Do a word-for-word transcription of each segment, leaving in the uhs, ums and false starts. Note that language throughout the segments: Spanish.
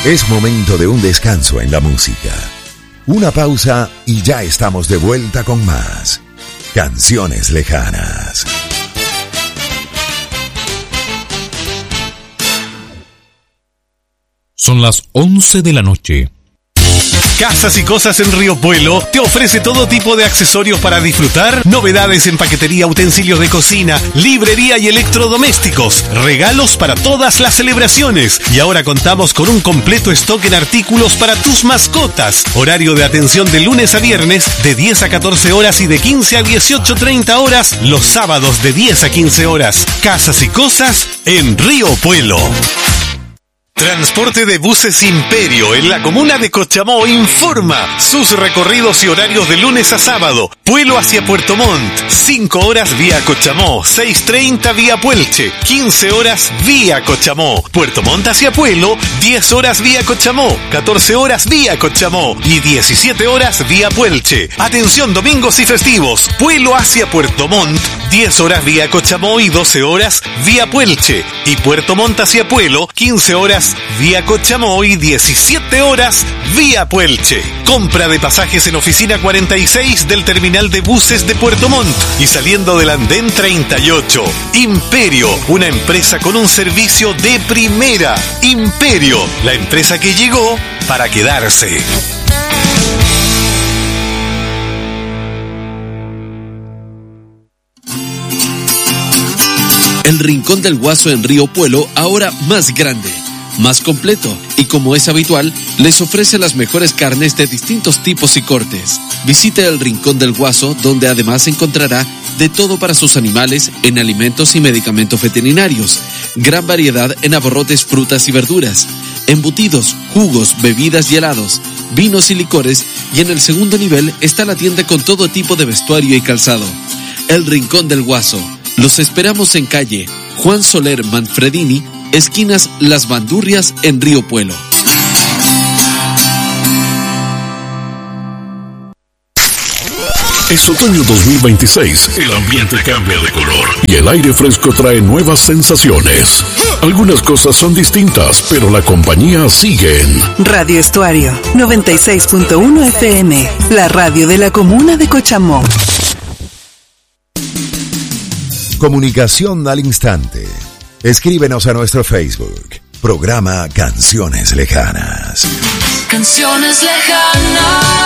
Es momento de un descanso en la música. Una pausa y ya estamos de vuelta con más Canciones Lejanas. Son las once de la noche. Casas y Cosas en Río Puelo te ofrece todo tipo de accesorios para disfrutar, novedades en paquetería, utensilios de cocina, librería y electrodomésticos, regalos para todas las celebraciones. Y ahora contamos con un completo stock en artículos para tus mascotas. Horario de atención de lunes a viernes de diez a catorce horas y de quince a dieciocho treinta horas, los sábados de diez a quince horas. Casas y Cosas en Río Puelo. Transporte de Buses Imperio en la comuna de Cochamó informa sus recorridos y horarios de lunes a sábado. Puelo hacia Puerto Montt, cinco horas vía Cochamó, seis treinta vía Puelche, quince horas vía Cochamó. Puerto Montt hacia Puelo, diez horas vía Cochamó, catorce horas vía Cochamó y diecisiete horas vía Puelche. Atención domingos y festivos. Puelo hacia Puerto Montt, diez horas vía Cochamó y doce horas vía Puelche. Y Puerto Montt hacia Puelo, quince horas vía Cochamó y diecisiete horas vía Puelche. Compra de pasajes en oficina cuarenta y seis del terminal de buses de Puerto Montt y saliendo del andén treinta y ocho. Imperio, una empresa con un servicio de primera. Imperio, la empresa que llegó para quedarse. El Rincón del Guaso en Río Puelo, ahora más grande, más completo y, como es habitual, les ofrece las mejores carnes de distintos tipos y cortes. Visite el Rincón del Guaso, donde además encontrará de todo para sus animales en alimentos y medicamentos veterinarios, gran variedad en abarrotes, frutas y verduras, embutidos, jugos, bebidas y helados, vinos y licores, y en el segundo nivel está la tienda con todo tipo de vestuario y calzado. El Rincón del Guaso. Los esperamos en calle Juan Soler Manfredini, esquinas Las Bandurrias en Río Puelo. Es otoño dos mil veintiséis, el ambiente cambia de color y el aire fresco trae nuevas sensaciones. Algunas cosas son distintas, pero la compañía sigue en Radio Estuario noventa y seis punto uno F M, la radio de la comuna de Cochamó. Comunicación al instante. Escríbenos a nuestro Facebook. Programa Canciones Lejanas. Canciones lejanas.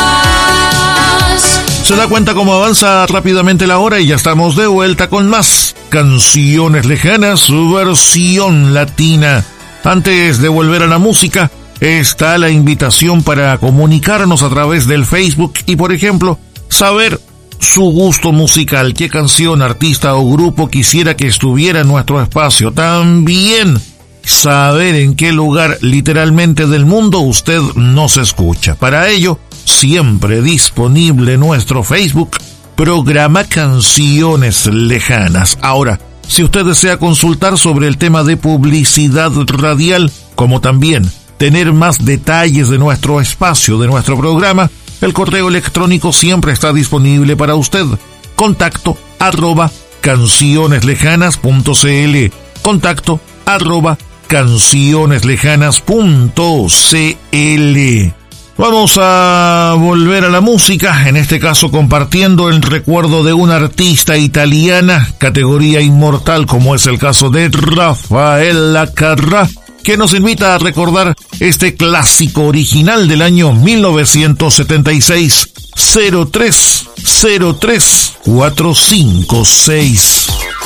Se da cuenta cómo avanza rápidamente la hora y ya estamos de vuelta con más Canciones Lejanas, su versión latina. Antes de volver a la música, está la invitación para comunicarnos a través del Facebook y, por ejemplo, saber su gusto musical, qué canción, artista o grupo quisiera que estuviera en nuestro espacio. También saber en qué lugar literalmente del mundo usted nos escucha. Para ello, siempre disponible nuestro Facebook, programa Canciones Lejanas. Ahora, si usted desea consultar sobre el tema de publicidad radial, como también tener más detalles de nuestro espacio, de nuestro programa, el correo electrónico siempre está disponible para usted. Contacto arroba cancioneslejanas punto cl. Contacto arroba cancioneslejanas punto cl. Vamos a volver a la música, en este caso compartiendo el recuerdo de una artista italiana, categoría inmortal, como es el caso de Raffaella Carrà, que nos invita a recordar este clásico original del año mil novecientos setenta y seis, cero tres cero tres cuatro cinco seis.